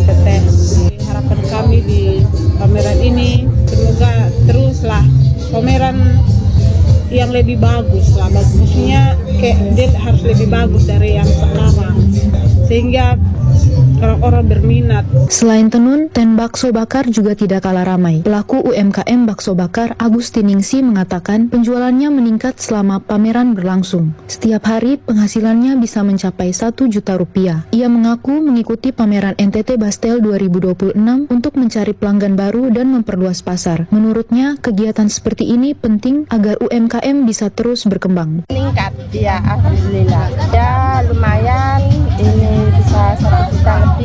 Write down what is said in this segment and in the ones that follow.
NTT. Harapan kami di pameran ini semoga teruslah pameran yang lebih bagus lah, maksudnya kayak dia harus lebih bagus dari yang sekarang sehingga orang-orang berminat. Selain tenun, ten bakso bakar juga tidak kalah ramai. Pelaku UMKM bakso bakar Agustin Ningsi mengatakan penjualannya meningkat selama pameran berlangsung. Setiap hari penghasilannya bisa mencapai 1 juta rupiah. Ia mengaku mengikuti pameran NTT Bastel 2026 untuk mencari pelanggan baru dan memperluas pasar. Menurutnya, kegiatan seperti ini penting agar UMKM bisa terus berkembang. Meningkat, ya alhamdulillah. Ya lumayan, ini bisa 1 juta lebih.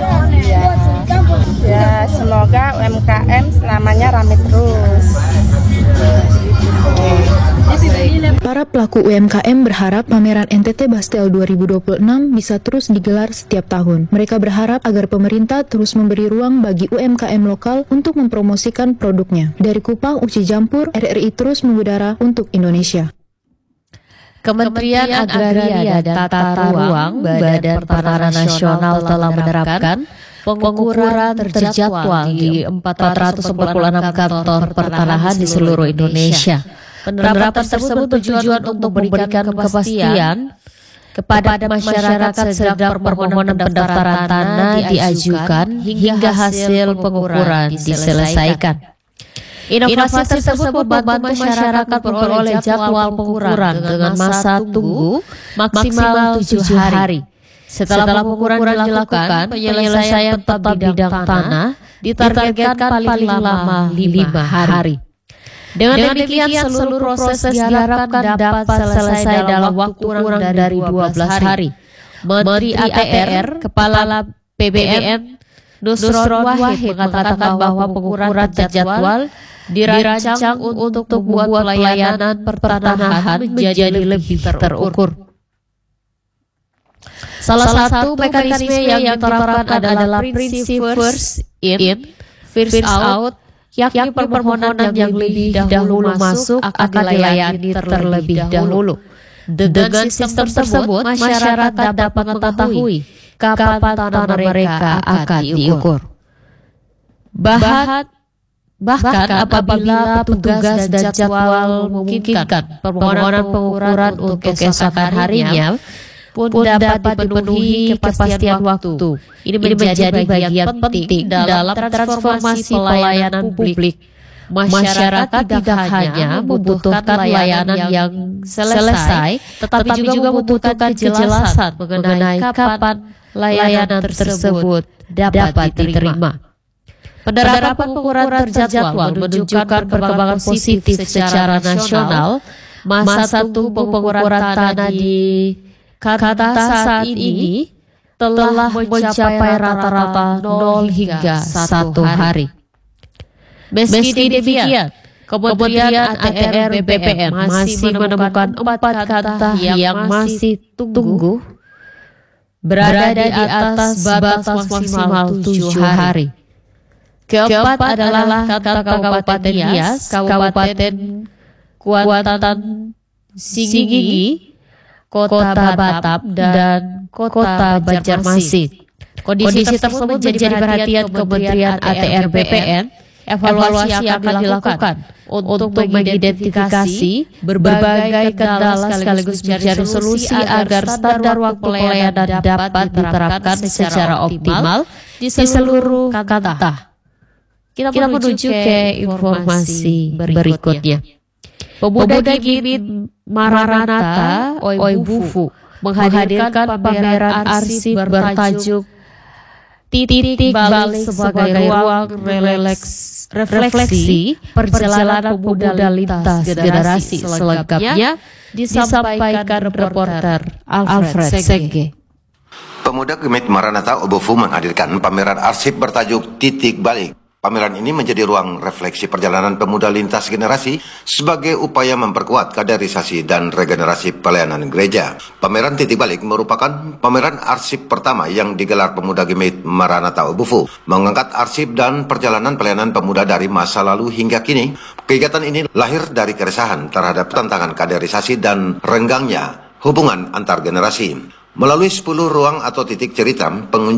Ya semoga UMKM selamanya ramai terus. Para pelaku UMKM berharap pameran NTT Bastel 2026 bisa terus digelar setiap tahun. Mereka berharap agar pemerintah terus memberi ruang bagi UMKM lokal untuk mempromosikan produknya. Dari Kupang, Uci Jampur, RRI terus mengudara untuk Indonesia. Kementerian Agraria dan Tata Ruang Badan Pertanahan Nasional telah menerapkan pengukuran terjadwal di 446 kantor pertanahan di seluruh Indonesia. Penerapan tersebut bertujuan untuk memberikan kepastian kepada masyarakat sedang permohonan pendaftaran tanah diajukan hingga hasil pengukuran diselesaikan. Inovasi tersebut membantu masyarakat memperoleh jadwal pengukuran dengan masa tunggu maksimal 7 hari. Setelah pengukuran dilakukan, penyelesaian tetap bidang tanah ditargetkan paling lama 5 hari. Dengan demikian, seluruh proses diharapkan dapat selesai dalam waktu kurang dari 12 hari. Menteri ATR, Kepala PBN, Nusron Wahid mengatakan bahwa pengukuran terjadwal dirancang untuk membuat pelayanan pertanahan menjadi lebih terukur. Salah satu mekanisme yang diterapkan adalah prinsip first in, first out, yakni permohonan yang lebih dahulu masuk akan dilayani terlebih dahulu. Dengan sistem tersebut, masyarakat dapat mengetahui kapan tanah mereka akan diukur. Bahkan apabila petugas dan jadwal memungkinkan permohonan pengukuran untuk keesokan harinya pun dapat dipenuhi kepastian waktu. Ini menjadi bagian penting dalam transformasi pelayanan publik. Masyarakat tidak hanya membutuhkan layanan yang selesai, tetapi juga membutuhkan kejelasan mengenai kapan layanan tersebut dapat diterima. Penerapan pengukuran terjadwal menunjukkan perkembangan positif secara nasional. Masa tunggu pengukuran tanah di Kata saat ini telah mencapai rata-rata 0 hingga 1 hari. Meski demikian, Kementerian ATR BPN masih menemukan 4 kata yang masih tunggu berada di atas batas maksimal 7 hari. Keempat adalah kata Kabupaten Nias, Kabupaten Kuantan Singingi, Kota Batam, dan Kota Banjarmasin. Kondisi tersebut menjadi perhatian Kementerian ATR BPN. Evaluasi akan dilakukan untuk mengidentifikasi berbagai kendala sekaligus mencari solusi agar standar waktu pelayanan dapat diterapkan secara optimal di seluruh kata. Kita menuju ke informasi berikutnya. Pemuda Gimit Maranatha Oibufu menghadirkan pameran arsip bertajuk Titik Balik sebagai ruang refleksi perjalanan pemuda lintas generasi. Selengkapnya disampaikan reporter Alfred Senge. Pemuda Gimit Maranatha Oibufu menghadirkan pameran arsip bertajuk Titik Balik. Pameran ini menjadi ruang refleksi perjalanan pemuda lintas generasi sebagai upaya memperkuat kaderisasi dan regenerasi pelayanan gereja. Pameran Titik Balik merupakan pameran arsip pertama yang digelar pemuda Gimit Maranatha Oibufu, mengangkat arsip dan perjalanan pelayanan pemuda dari masa lalu hingga kini. Kegiatan ini lahir dari keresahan terhadap tantangan kaderisasi dan renggangnya hubungan antar generasi. Melalui 10 ruang atau titik cerita, pengunjung